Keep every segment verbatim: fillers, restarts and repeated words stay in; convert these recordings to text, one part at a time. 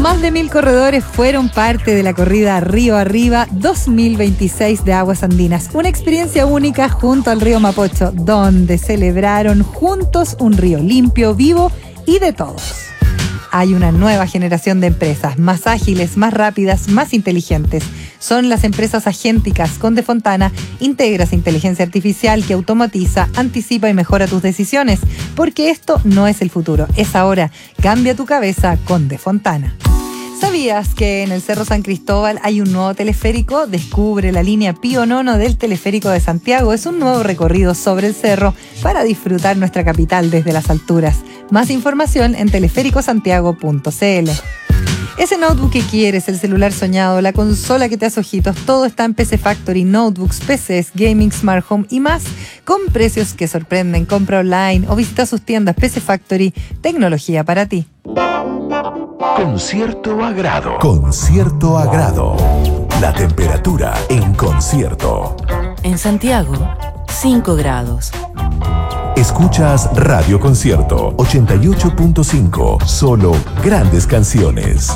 Más de mil corredores fueron parte de la corrida Río Arriba dos mil veintiséis de Aguas Andinas. Una experiencia única junto al río Mapocho, donde celebraron juntos un río limpio, vivo y de todos. Hay una nueva generación de empresas, más ágiles, más rápidas, más inteligentes. Son las empresas agénticas. Con Defontana integras inteligencia artificial que automatiza, anticipa y mejora tus decisiones. Porque esto no es el futuro, es ahora. Cambia tu cabeza con Defontana. ¿Sabías que en el Cerro San Cristóbal hay un nuevo teleférico? Descubre la línea Pío Nono del Teleférico de Santiago. Es un nuevo recorrido sobre el cerro para disfrutar nuestra capital desde las alturas. Más información en teleférico santiago punto c l. Ese notebook que quieres, el celular soñado, la consola que te hace ojitos, todo está en P C Factory, notebooks, P Cs, gaming, smart home y más, con precios que sorprenden. Compra online o visita sus tiendas. P C Factory, tecnología para ti. Con cierto agrado. Con cierto agrado. La temperatura en Concierto. En Santiago, cinco grados. Escuchas Radio Concierto ochenta y ocho punto cinco. Solo grandes canciones.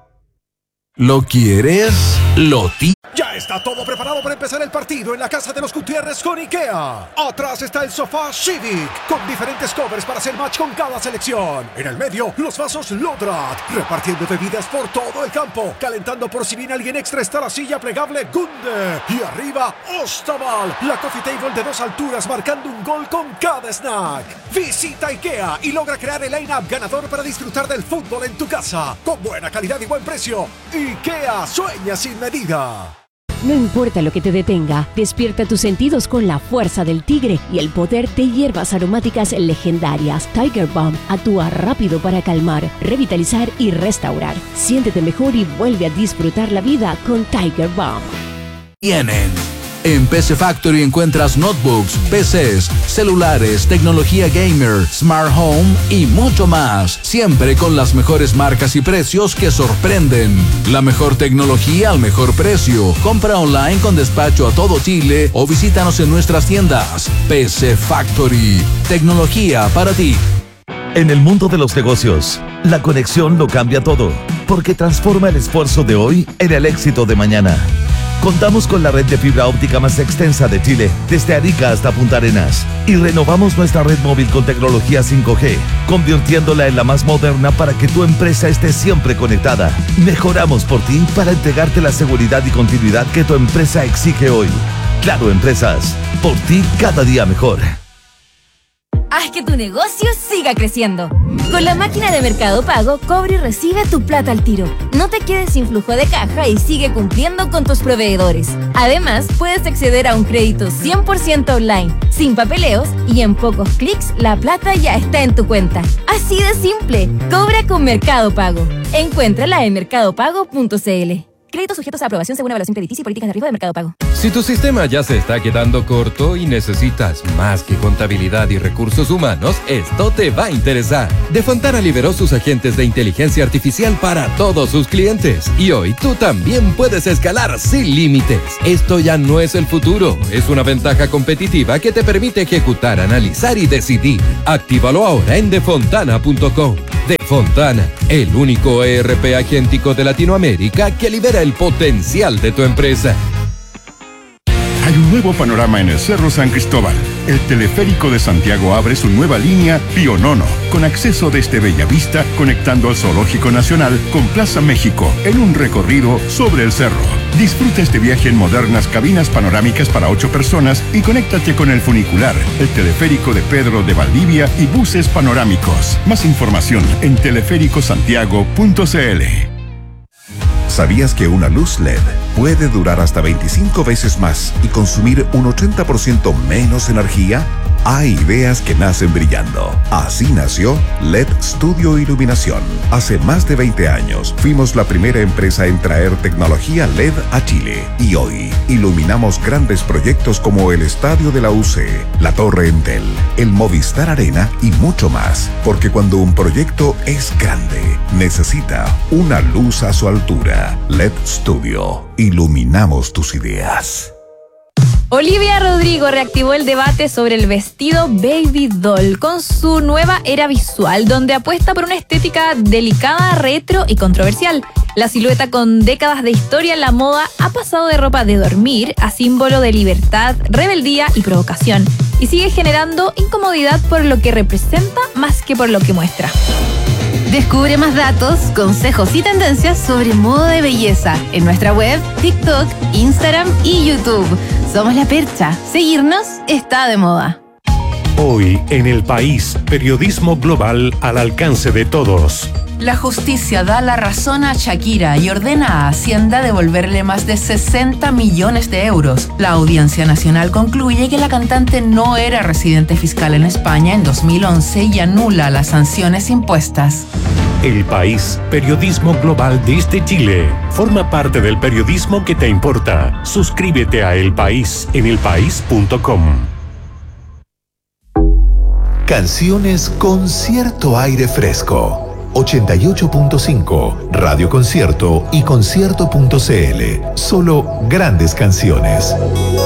¿Lo quieres? Lo ti. Ya está todo preparado para empezar el partido en la casa de los Gutiérrez con IKEA. Atrás está el sofá Civic, con diferentes covers para hacer match con cada selección. En el medio, los vasos Lodrat, repartiendo bebidas por todo el campo. Calentando por si viene alguien extra está la silla plegable Gunde. Y arriba, Ostaval, la coffee table de dos alturas marcando un gol con cada snack. Visita IKEA y logra crear el line-up ganador para disfrutar del fútbol en tu casa. Con buena calidad y buen precio. IKEA sueña sin medida. No importa lo que te detenga, despierta tus sentidos con la fuerza del tigre y el poder de hierbas aromáticas legendarias. Tiger Balm actúa rápido para calmar, revitalizar y restaurar. Siéntete mejor y vuelve a disfrutar la vida con Tiger Balm. Tienen. En P C Factory encuentras notebooks, P Cs, celulares, tecnología gamer, smart home y mucho más. Siempre con las mejores marcas y precios que sorprenden. La mejor tecnología al mejor precio. Compra online con despacho a todo Chile o visítanos en nuestras tiendas. P C Factory. Tecnología para ti. En el mundo de los negocios, la conexión lo cambia todo, porque transforma el esfuerzo de hoy en el éxito de mañana. Contamos con la red de fibra óptica más extensa de Chile, desde Arica hasta Punta Arenas. Y renovamos nuestra red móvil con tecnología cinco G, convirtiéndola en la más moderna para que tu empresa esté siempre conectada. Mejoramos por ti para entregarte la seguridad y continuidad que tu empresa exige hoy. Claro Empresas, por ti cada día mejor. Haz que tu negocio siga creciendo. Con la máquina de Mercado Pago, cobra y recibe tu plata al tiro. No te quedes sin flujo de caja y sigue cumpliendo con tus proveedores. Además, puedes acceder a un crédito cien por ciento online, sin papeleos y en pocos clics la plata ya está en tu cuenta. Así de simple. Cobra con Mercado Pago. Encuéntrala en mercado pago punto c l. Créditos sujetos a aprobación según evaluación crediticia y políticas de riesgo de Mercado Pago. Si tu sistema ya se está quedando corto y necesitas más que contabilidad y recursos humanos, esto te va a interesar. Defontana liberó sus agentes de inteligencia artificial para todos sus clientes. Y hoy tú también puedes escalar sin límites. Esto ya no es el futuro. Es una ventaja competitiva que te permite ejecutar, analizar y decidir. Actívalo ahora en defontana punto com. Defontana, el único E R P agéntico de Latinoamérica que libera el potencial de tu empresa. Hay un nuevo panorama en el Cerro San Cristóbal. El teleférico de Santiago abre su nueva línea Pío Nono, con acceso desde Bellavista, conectando al Zoológico Nacional con Plaza México, en un recorrido sobre el cerro. Disfruta este viaje en modernas cabinas panorámicas para ocho personas y conéctate con el funicular, el teleférico de Pedro de Valdivia y buses panorámicos. Más información en teleférico santiago punto c l. ¿Sabías que una luz L E D puede durar hasta veinticinco veces más y consumir un ochenta por ciento menos energía? Hay ideas que nacen brillando. Así nació L E D Studio Iluminación. Hace más de veinte años fuimos la primera empresa en traer tecnología L E D a Chile. Y hoy iluminamos grandes proyectos como el Estadio de la U C, la Torre Entel, el Movistar Arena y mucho más. Porque cuando un proyecto es grande, necesita una luz a su altura. L E D Studio. Iluminamos tus ideas. Olivia Rodrigo reactivó el debate sobre el vestido Baby Doll con su nueva era visual, donde apuesta por una estética delicada, retro y controversial. La silueta con décadas de historia en la moda ha pasado de ropa de dormir a símbolo de libertad, rebeldía y provocación, y sigue generando incomodidad por lo que representa más que por lo que muestra. Descubre más datos, consejos y tendencias sobre moda de belleza en nuestra web, TikTok, Instagram y YouTube. Somos La Percha. Seguirnos está de moda. Hoy en El País, periodismo global al alcance de todos. La justicia da la razón a Shakira y ordena a Hacienda devolverle más de sesenta millones de euros. La Audiencia Nacional concluye que la cantante no era residente fiscal en España en dos mil once y anula las sanciones impuestas. El País, periodismo global desde Chile. Forma parte del periodismo que te importa. Suscríbete a El País en elpaís punto com. Canciones con cierto aire fresco. ochenta y ocho punto cinco, Radio Concierto y concierto punto c l. Solo grandes canciones.